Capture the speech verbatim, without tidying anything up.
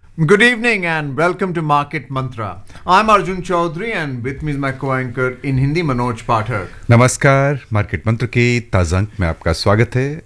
Good evening and welcome to Market Mantra. I'm Arjun Chaudhary and with me is my co-anchor in Hindi Manoj Pathak. नमस्कार, market मंत्र के ताज़ा अंक में आपका स्वागत है